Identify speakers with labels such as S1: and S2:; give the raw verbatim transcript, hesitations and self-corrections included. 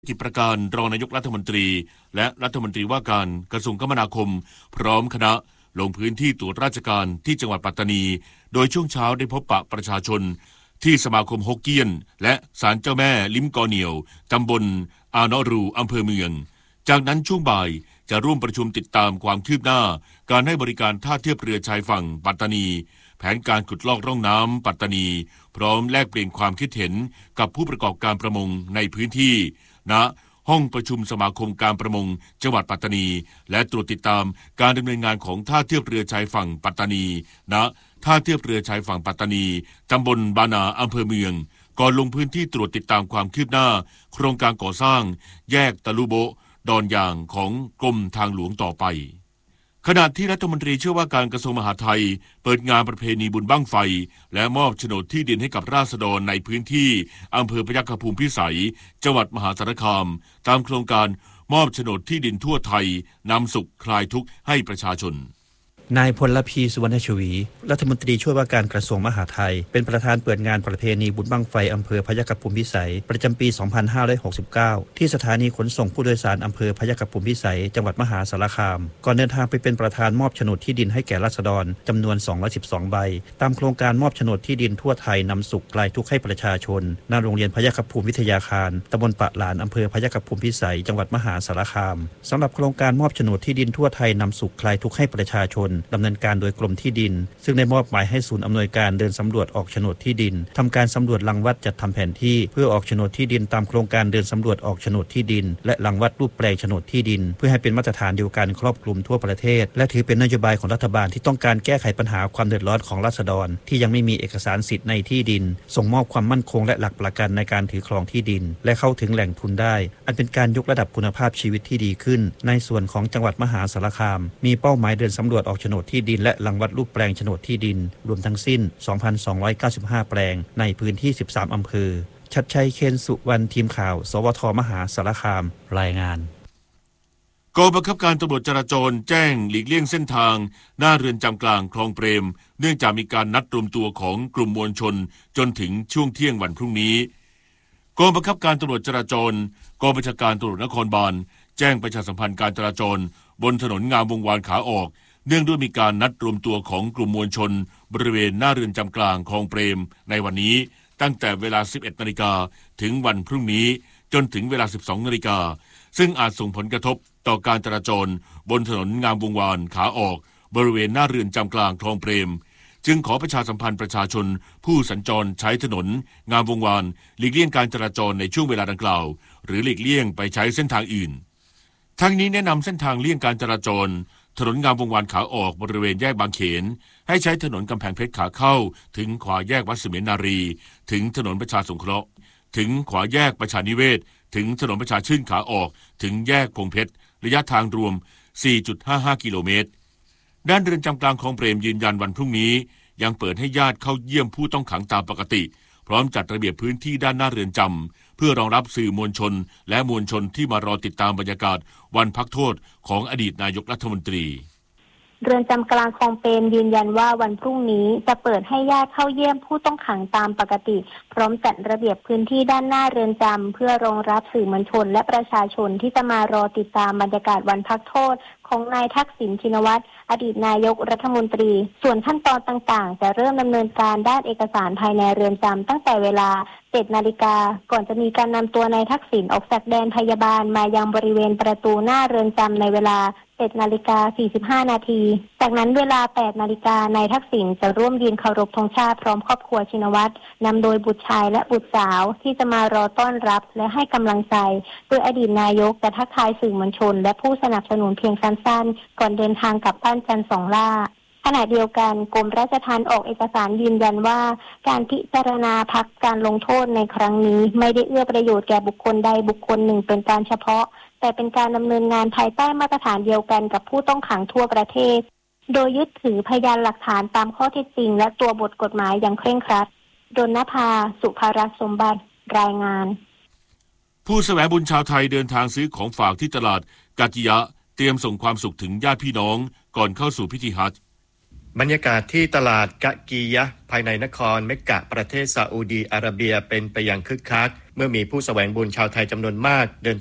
S1: กิจประการรองนายกรัฐมนตรีและรัฐมนตรีว่าการกระทรวงคมนาคมพร้อมคณะลงพื้นที่ตรวจราชการที่จังหวัดปัตตานีโดยช่วงเช้าได้พบปะประชาชนที่สมาคมฮกเกี้ยนและศาลเจ้าแม่ลิ้มกอเหนียวตำบลอานอรูอำเภอเมืองจากนั้นช่วงบ่ายจะร่วมประชุมติดตามความคืบหน้าการให้บริการท่าเทียบเรือชายฝั่งปัตตานีแผนการขุดลอกร่องน้ำปัตตานีพร้อมแลกเปลี่ยนความคิดเห็นกับผู้ประกอบการประมงในพื้นที่ณห้องประชุมสมาคมการประมงจังหวัดปัตตานีและตรวจติดตามการดำเนินงานของท่าเทียบเรือชายฝั่งปัตตานีณท่าเทียบเรือชายฝั่งปัตตานีตำบลบานาอำเภอเมืองก่อนลงพื้นที่ตรวจติดตามความคืบหน้าโครงการก่อสร้างแยกตะลุโบดอนยางของกรมทางหลวงต่อไปขณะที่รัฐมนตรีเชื่อว่าการกระทรวงมหาดไทยเปิดงานประเพณีบุญบั้งไฟและมอบโฉนดที่ดินให้กับราษฎรในพื้นที่อำเภอพยัคฆภูมิพิสัยจังหวัดมหาสารคามตามโครงการมอบโฉนดที่ดินทั่วไทยนำสุขคลายทุกข์ให้ประชาชน
S2: นายพลพีสุวรรณชวีรัฐมนตรีช่วยว่าการกระทรวงมหาดไทยเป็นประธานเปิดงานประเพณีบุญบั้งไฟอำเภอพยัคฆภูมิพิสัยประจำปีสองพันห้าร้อยหกสิบเก้าที่สถานีขนส่งผู้โดยสารอำเภอพยัคฆภูมิพิสัยจังหวัดมหาสารคามก่อนเดินทางไปเป็นประธานมอบโฉนดที่ดินให้แก่ราษฎรจำนวนสองร้อยสิบสองใบตามโครงการมอบโฉนดที่ดินทั่วไทยนำสุขคลายทุกข์ให้ประชาชนณโรงเรียนพยัคฆภูมิวิทยาคารตำบลปะหลานอำเภอพยัคฆภูมิพิสัยจังหวัดมหาสารคามสำหรับโครงการมอบโฉนดที่ดินทั่วไทยนำสุขคลายทุกข์ให้ประชาชนดำเนินการโดยกรมที่ดินซึ่งได้มอบหมายให้ศูนย์อำนวยการเดินสำรวจออกโฉนดที่ดินทำการสำรวจรังวัดจัดทำแผนที่เพื่อออกโฉนดที่ดินตามโครงการเดินสำรวจออกโฉนดที่ดินและรังวัดรูปแปลงโฉนดที่ดินเพื่อให้เป็นมาตรฐานเดียวกันครอบคลุมทั่วประเทศและถือเป็นนโยบายของรัฐบาลที่ต้องการแก้ไขปัญหาความเดือดร้อนของราษฎรที่ยังไม่มีเอกสารสิทธิ์ในที่ดินส่งมอบความมั่นคงและหลักประกันในการถือครองที่ดินและเข้าถึงแหล่งทุนได้อันเป็นการยกระดับคุณภาพชีวิตที่ดีขึ้นในส่วนของจังหวัดมหาสารคามมีเป้าหมายเดินสำรวจออกโฉนดที่ดินและรังวัดรูปแปลงโฉนดที่ดินรวมทั้งสิ้น สองพันสองร้อยเก้าสิบห้า แปลงในพื้นที่สิบสามอำเภอชัดชัยเคนสุวรรณทีมข่าวสวทมหาสารคามรายงาน
S1: กองบังคับการตำรวจจราจรแจ้งหลีกเลี่ยงเส้นทางหน้าเรือนจำกลางคลองเปรมเนื่องจากมีการนัดรวมตัวของกลุ่มมวลชนจนถึงช่วงเที่ยงวันพรุ่งนี้กองบังคับการตำรวจจราจรกองบัญชาการตำรวจนครบาลแจ้งประชาสัมพันธ์การจราจรบนถนนงามวงวานขาออกเนื่องด้วยมีการนัดรวมตัวของกลุ่มมวลชนบริเวณหน้าเรือนจำกลางคลองเปรมในวันนี้ตั้งแต่เวลา สิบเอ็ดนาฬิกา ถึงวันพรุ่งนี้จนถึงเวลา สิบสองนาฬิกาซึ่งอาจส่งผลกระทบต่อการจราจรบนถนนงามวงวานขาออกบริเวณหน้าเรือนจำกลางคลองเปรมจึงขอประชาสัมพันธ์ประชาชนผู้สัญจรใช้ถนนงามวงวานหลีกเลี่ยงการจราจรในช่วงเวลาดังกล่าวหรือหลีกเลี่ยงไปใช้เส้นทางอื่นทั้งนี้แนะนำเส้นทางเลี่ยงการจราจรถนนงามวงวานขาออกบริเวณแยกบางเขนให้ใช้ถนนกำแพงเพชรขาเข้าถึงขวาแยกวัดเสมียนนารีถึงถนนประชาสงเคราะห์ถึงขวาแยกประชานิเวศถึงถนนประชาชื่นขาออกถึงแยกพงเพชรระยะทางรวม สี่จุดห้าห้า กิโลเมตรด้านเรือนจำกลางคลองเปรมยืนยันวันพรุ่งนี้ยังเปิดให้ญาติเข้าเยี่ยมผู้ต้องขังตามปกติพร้อมจัดระเบียบพื้นที่ด้านหน้าเรือนจำเพื่อรองรับสื่อมวลชนและมวลชนที่มารอติดตามบรรยากาศวันพักโทษของอดีตนายกรัฐมนตรี
S3: เรือนจำกลางคลองเปรมยืนยันว่าวันพรุ่งนี้จะเปิดให้ญาติเข้าเยี่ยมผู้ต้องขังตามปกติพร้อมจัดระเบียบพื้นที่ด้านหน้าเรือนจำเพื่อรองรับสื่อมวลชนและประชาชนที่จะมารอติดตามบรรยากาศวันพักโทษของนายทักษิณชินวัตรอดีตนายกรัฐมนตรีส่วนขั้นตอนต่างๆจะเริ่มดำเนินการด้านเอกสารภายในเรือนจำตั้งแต่เวลา เจ็ดนาฬิกาก่อนจะมีการนำตัวนายทักษิณออกจากแดนพยาบาลมายังบริเวณประตูหน้าเรือนจำในเวลา เจ็ดนาฬิกาสี่สิบห้า นาทีจากนั้นเวลา แปดนาฬิกานายทักษิณจะร่วมยืนเคารพธงชาติพร้อมครอบครัวชินวัตรนำโดยบุตรชายและบุตรสาวที่จะมารอต้อนรับและให้กำลังใจโดยอดีตนายกจะทักทายสื่อมวลชนและผู้สนับสนุนเพียงสั้นๆก่อนเดินทางกลับบ้านจันทร์สองล่าขณะเดียวกันกรมราชทัณฑ์ออกเอกสารยืนยันว่าการพิจารณาพักการลงโทษในครั้งนี้ไม่ได้เอื้อประโยชน์แก่บุคคลใดบุคคลหนึ่งเป็นการเฉพาะแต่เป็นการดำเนินงานภายใต้มาตรฐานเดียวกันกับผู้ต้องขังทั่วประเทศโดยยึดถือพยานหลักฐานตามข้อเท็จจริงและตัวบทกฎหมายอย่างเคร่งครัดดลนภาสุภรัตน์สมบัติรายงาน
S1: ผู้แสวงบุญชาวไทยเดินทางซื้อของฝากที่ตลาดกาจิยะเตรียมส่งความสุขถึงญาติพี่น้องก่อนเข้าสู่พิธีฮัจญ์
S4: บรรยากาศที่ตลาดกะกียะภายในนครเมกกะประเทศซาอุดีอาระเบียเป็นไปอย่างคึกคักเมื่อมีผู้แสวงบุญชาวไทยจำนวนมากเดิน